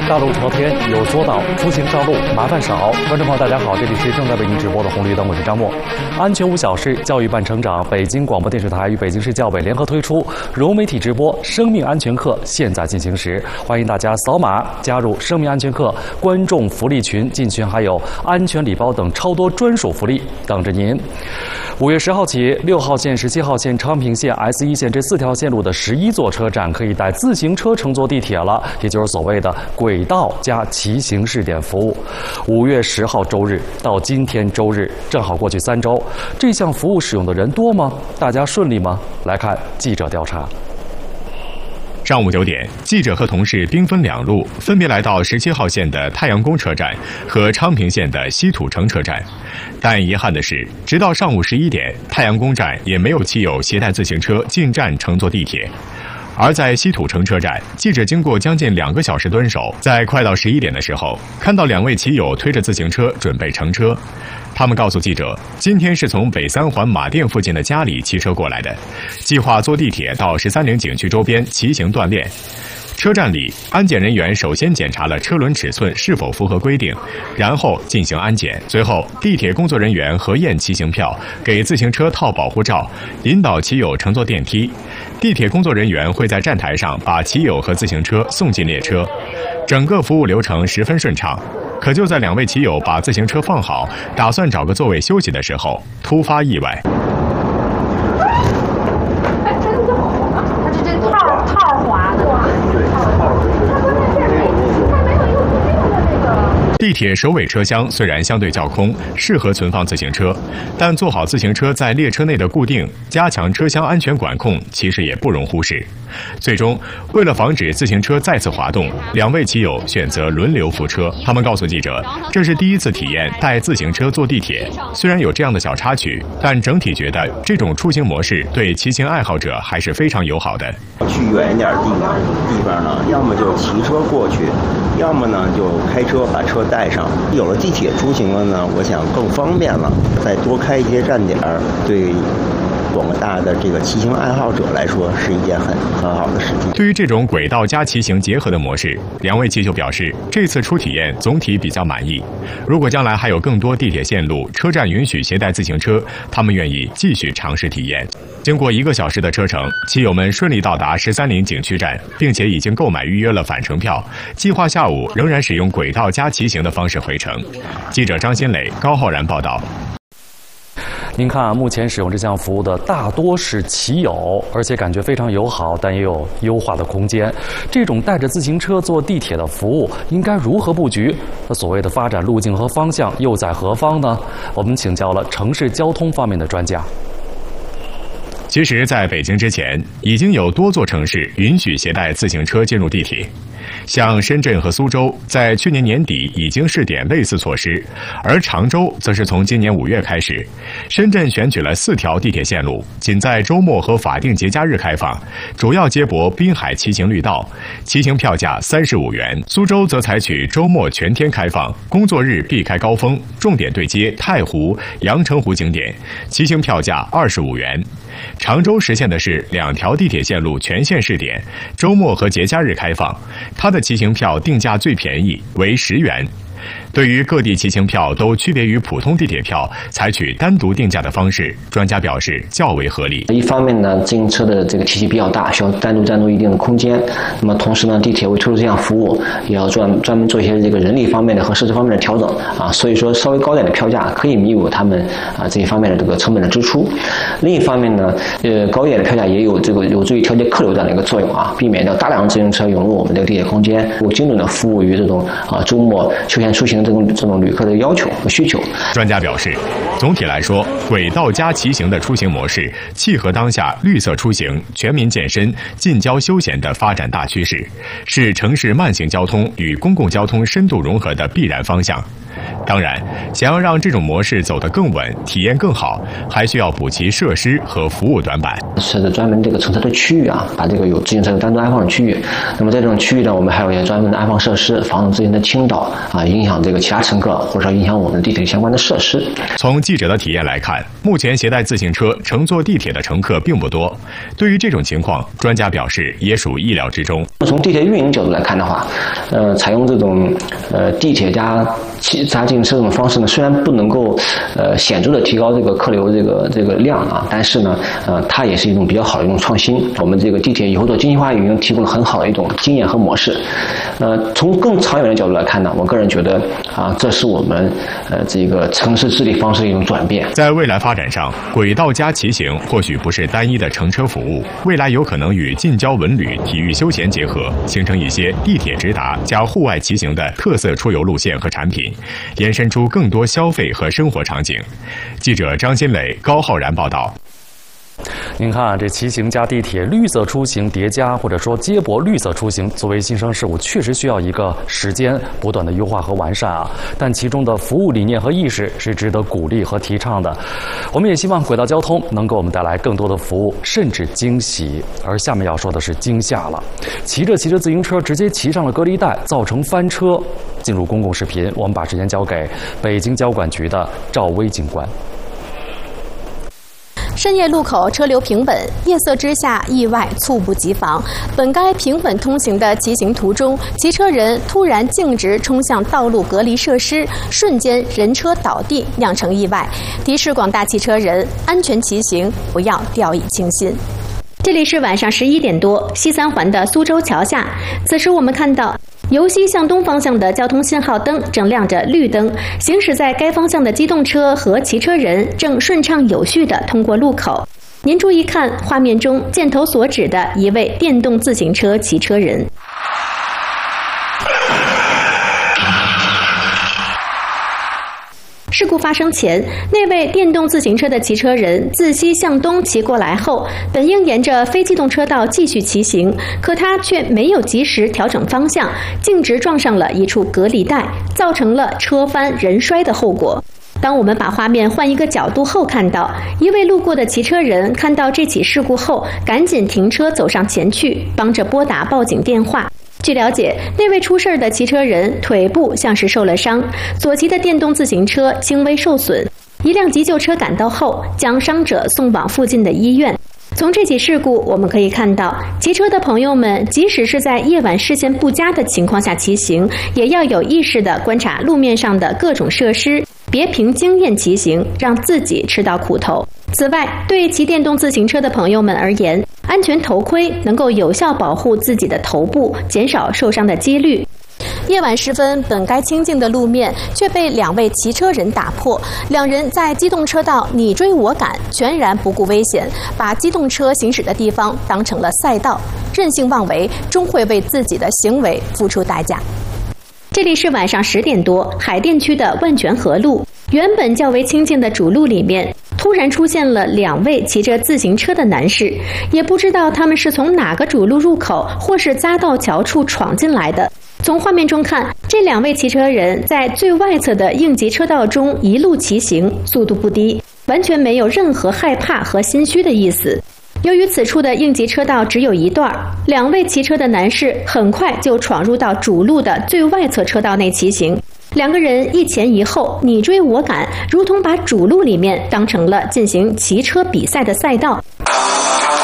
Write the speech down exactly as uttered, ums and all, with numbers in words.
大路朝天有索道，出行上路麻烦少。观众朋友，大家好，这里是正在为您直播的红绿灯，我是张默。安全无小事，教育伴成长。北京广播电视台与北京市教委联合推出融媒体直播生命安全课，现在进行时，欢迎大家扫码加入生命安全课观众福利群，进群还有安全礼包等超多专属福利等着您。五月十号起，六号线、十七号线、昌平线、S 一线这四条线路的十一座车站可以带自行车乘坐地铁了，也就是所谓的轨道加骑行试点服务。五月十号周日到今天周日，正好过去三周，这项服务使用的人多吗？大家顺利吗？来看记者调查。 上午九点，记者和同事兵分两路，分别来到十七号线的太阳宫车站和昌平线的西土城车站。但遗憾的是，直到上午十一点，太阳宫站也没有骑友携带自行车进站乘坐地铁。而在西土城车站，记者经过将近两个小时蹲守，在快到十一点的时候，看到两位骑友推着自行车准备乘车。他们告诉记者，今天是从北三环马店附近的家里骑车过来的，计划坐地铁到十三陵景区周边骑行锻炼。车站里，安检人员首先检查了车轮尺寸是否符合规定，然后进行安检。随后，地铁工作人员核验骑行票，给自行车套保护罩，引导骑友乘坐电梯。地铁工作人员会在站台上把骑友和自行车送进列车。整个服务流程十分顺畅。可就在两位骑友把自行车放好，打算找个座位休息的时候，突发意外。 哎，真的好，它这这套套滑的，对，套。它关键是它没有一个固定的那个。 地铁首尾车厢虽然相对较空，适合存放自行车，但做好自行车在列车内的固定，加强车厢安全管控，其实也不容忽视。最终，为了防止自行车再次滑动，两位骑友选择轮流扶车。他们告诉记者，这是第一次体验带自行车坐地铁，虽然有这样的小插曲，但整体觉得这种出行模式对骑行爱好者还是非常友好的。 去远一点的地方，地方呢，要么就骑车过去，要么呢就开车把车带上。有了地铁出行了呢，我想更方便了，再多开一些站点，对广大的这个骑行爱好者来说是一件很很好的事情。 对于这种轨道加骑行结合的模式，两位骑友表示，这次初体验总体比较满意。如果将来还有更多地铁线路、车站允许携带自行车，他们愿意继续尝试体验。经过一个小时的车程，骑友们顺利到达十三陵景区站，并且已经购买预约了返程票，计划下午仍然使用轨道加骑行的方式回程。记者张新磊、高浩然报道。 您看啊，目前使用这项服务的大多是骑友，而且感觉非常友好，但也有优化的空间。这种带着自行车坐地铁的服务应该如何布局？那所谓的发展路径和方向又在何方呢？我们请教了城市交通方面的专家。 其实，在北京之前，已经有多座城市允许携带自行车进入地铁。像深圳和苏州在去年年底已经试点类似措施，而常州则是从今年五月开始。深圳选取了四条地铁线路，仅在周末和法定节假日开放，主要接驳滨海骑行绿道，骑行票价三十五元。苏州则采取周末全天开放，工作日避开高峰，重点对接太湖、阳澄湖景点，骑行票价二十五元。常州实现的是两条地铁线路全线试点，周末和节假日开放，它的骑行票定价最便宜，为十元。对于各地骑行票都区别于普通地铁票，采取单独定价的方式，专家表示较为合理。 一方面呢，自行车的这个体积比较大，需要单独占住一定的空间。那么同时呢，地铁为推出这项服务，也要专专门做一些这个人力方面的和设施方面的调整啊。所以说，稍微高点的票价可以弥补他们啊这一方面的这个成本的支出。另一方面呢，呃，高一点的票价也有这个有助于调节客流这样的一个作用啊，避免掉大量自行车涌入我们这个地铁空间，有精准的服务于这种啊周末休闲出行这种这种旅客的要求和需求。 专家表示，总体来说，轨道加骑行的出行模式契合当下绿色出行、全民健身、近郊休闲的发展大趋势，是城市慢行交通与公共交通深度融合的必然方向。 当然，想要让这种模式走得更稳，体验更好，还需要补齐设施和服务短板。 设置专门这个乘车的区域啊，把这个有自行车单独安放的区域。那么在这种区域呢，我们还有一些专门的安放设施，防止自行车倾倒啊，影响这个其他乘客，或者说影响我们地铁相关的设施。 从记者的体验来看，目前携带自行车乘坐地铁的乘客并不多。对于这种情况，专家表示也属意料之中。 从地铁运营角度来看的话，呃，采用这种呃地铁加骑加自行车这种方式呢，虽然不能够呃显著的提高这个客流这个这个量啊，但是呢，呃，它也是一种比较好的一种创新。我们这个地铁以后的经济化运营提供了很好的一种经验和模式。呃，从更长远的角度来看呢，我个人觉得啊，这是我们呃这个城市治理方式的一种转变。 在未来发展上，轨道加骑行或许不是单一的乘车服务，未来有可能与近郊文旅、体育休闲结合，形成一些地铁直达加户外骑行的特色出游路线和产品，延伸出更多消费和生活场景。记者张新磊、高浩然报道。 您看啊，这骑行加地铁绿色出行叠加，或者说接驳绿色出行，作为新生事物，确实需要一个时间不断的优化和完善啊。但其中的服务理念和意识是值得鼓励和提倡的。我们也希望轨道交通能给我们带来更多的服务，甚至惊喜。而下面要说的是惊吓了，骑着骑着自行车直接骑上了隔离带，造成翻车。进入公共视频，我们把时间交给北京交管局的赵薇警官。 深夜路口车流平稳，夜色之下意外猝不及防。本该平稳通行的骑行途中，骑车人突然径直冲向道路隔离设施，瞬间人车倒地，酿成意外。提示广大骑车人安全骑行，不要掉以轻心。这里是晚上十一点多，西三环的苏州桥下。此时我们看到，由西向东方向的交通信号灯正亮着绿灯，行驶在该方向的机动车和骑车人正顺畅有序地通过路口。您注意看，画面中箭头所指的一位电动自行车骑车人。事故发生前，那位电动自行车的骑车人自西向东骑过来后，本应沿着非机动车道继续骑行，可他却没有及时调整方向，径直撞上了一处隔离带，造成了车翻人摔的后果。当我们把画面换一个角度后，看到一位路过的骑车人看到这起事故后，赶紧停车走上前去，帮着拨打报警电话。据了解，那位出事的骑车人腿部像是受了伤，所骑的电动自行车轻微受损。一辆急救车赶到后，将伤者送往附近的医院。从这起事故我们可以看到，骑车的朋友们即使是在夜晚视线不佳的情况下骑行，也要有意识地观察路面上的各种设施，别凭经验骑行，让自己吃到苦头。此外，对骑电动自行车的朋友们而言，安全头盔能够有效保护自己的头部，减少受伤的几率。夜晚时分，本该清静的路面却被两位骑车人打破。两人在机动车道你追我赶，全然不顾危险，把机动车行驶的地方当成了赛道，任性妄为，终会为自己的行为付出代价。这里是晚上十点多，海淀区的万泉河路。原本较为清静的主路里面，突然出现了两位骑着自行车的男士，也不知道他们是从哪个主路入口或是匝道桥处闯进来的。从画面中看，这两位骑车人在最外侧的应急车道中一路骑行，速度不低，完全没有任何害怕和心虚的意思。由于此处的应急车道只有一段，两位骑车的男士很快就闯入到主路的最外侧车道内骑行。两个人一前一后，你追我赶，如同把主路里面当成了进行骑车比赛的赛道，